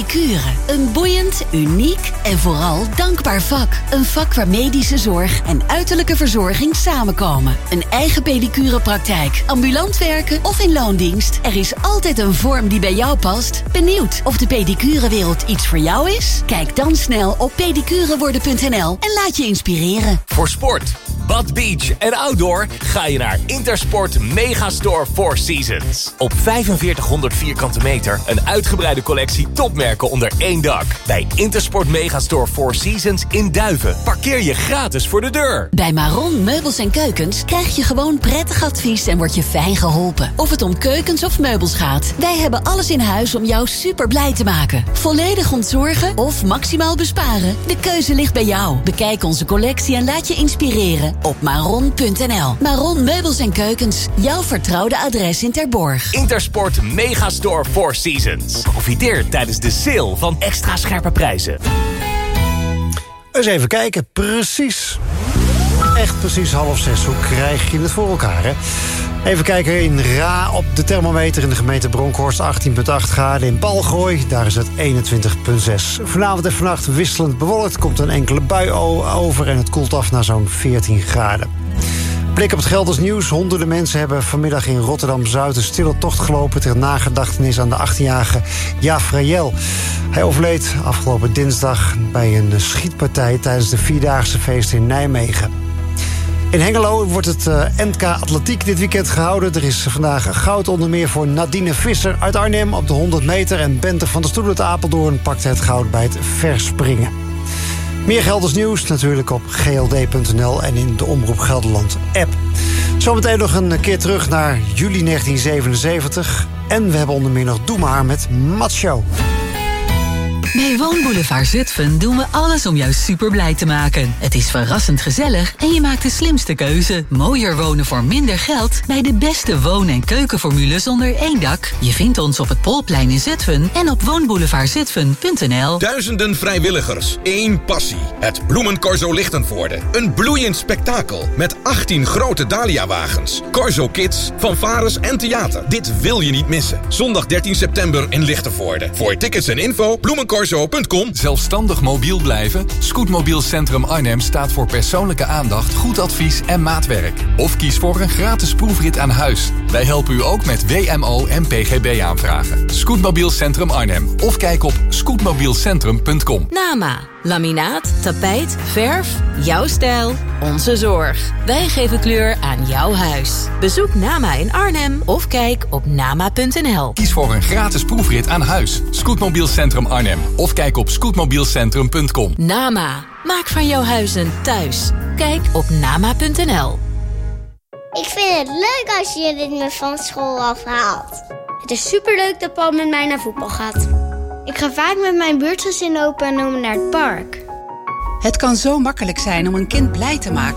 pedicure. Een boeiend, uniek en vooral dankbaar vak. Een vak waar medische zorg en uiterlijke verzorging samenkomen. Een eigen pedicurepraktijk, ambulant werken of in loondienst. Er is altijd een vorm die bij jou past. Benieuwd of de pedicurewereld iets voor jou is? Kijk dan snel op pedicureworden.nl en laat je inspireren. Voor sport, bad, beach en outdoor ga je naar Intersport Megastore Four Seasons. Op 4500 vierkante meter een uitgebreide collectie topmerken onder één dak. Bij Intersport Megastore Four Seasons in Duiven parkeer je gratis voor de deur. Bij Maron Meubels en Keukens krijg je gewoon prettig advies en word je fijn geholpen. Of het om keukens of meubels gaat, wij hebben alles in huis om jou super blij te maken. Volledig ontzorgen of maximaal besparen? De keuze ligt bij jou. Bekijk onze collectie en laat je inspireren op maron.nl. Maron Meubels en Keukens, jouw vertrouwde adres in Terborg. Intersport Megastore Four Seasons. Profiteer tijdens de sale van extra scherpe prijzen. Eens even kijken, precies. Echt precies 5:30. Hoe krijg je het voor elkaar, hè? Even kijken in Ra op de thermometer in de gemeente Bronkhorst. 18,8 graden in Balgooi, daar is het 21,6. Vanavond en vannacht wisselend bewolkt. Komt een enkele bui over en het koelt af naar zo'n 14 graden. Blik op het Gelders nieuws. Honderden mensen hebben vanmiddag in Rotterdam-Zuid een stille tocht gelopen ter nagedachtenis aan de 18-jarige Jafraël. Hij overleed afgelopen dinsdag bij een schietpartij tijdens de 4-daagse feesten in Nijmegen. In Hengelo wordt het NK Atletiek dit weekend gehouden. Er is vandaag goud onder meer voor Nadine Visser uit Arnhem op de 100 meter. En Bente van der Stoel uit Apeldoorn pakte het goud bij het verspringen. Meer Gelders nieuws natuurlijk op gld.nl en in de Omroep Gelderland app. Zometeen nog een keer terug naar juli 1977. En we hebben onder meer nog Doe Maar met Macho. Bij Woonboulevard Zutphen doen we alles om jou super blij te maken. Het is verrassend gezellig en je maakt de slimste keuze. Mooier wonen voor minder geld bij de beste woon- en keukenformules onder één dak. Je vindt ons op het Polplein in Zutphen en op woonboulevardzutphen.nl. Duizenden vrijwilligers, één passie. Het Bloemencorso Lichtenvoorde. Een bloeiend spektakel met 18 grote Dahlia-wagens. Corso Kids, fanfares en theater. Dit wil je niet missen. Zondag 13 september in Lichtenvoorde. Voor tickets en info, bloemencorso.com. Zelfstandig mobiel blijven? Scootmobiel Centrum Arnhem staat voor persoonlijke aandacht, goed advies en maatwerk. Of kies voor een gratis proefrit aan huis. Wij helpen u ook met WMO en PGB aanvragen. Scootmobiel Centrum Arnhem. Of kijk op scootmobielcentrum.com. Nama, laminaat, tapijt, verf, jouw stijl, onze zorg. Wij geven kleur aan jouw huis. Bezoek Nama in Arnhem of kijk op nama.nl. Kies voor een gratis proefrit aan huis. Scootmobiel Centrum Arnhem. Of kijk op scootmobielcentrum.com. Nama, maak van jouw huis een thuis. Kijk op nama.nl. Ik vind het leuk als jullie me van school afhaalt. Het is superleuk dat Paul met mij naar voetbal gaat. Ik ga vaak met mijn buurtgezin opa en oma naar het park. Het kan zo makkelijk zijn om een kind blij te maken